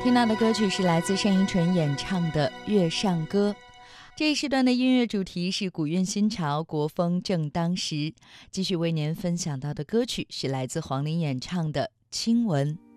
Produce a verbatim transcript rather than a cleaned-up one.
听到的歌曲是来自单依纯演唱的《月上歌》。这一时段的音乐主题是古韵新潮，国风正当时。继续为您分享到的歌曲是来自黄龄演唱的《亲吻》。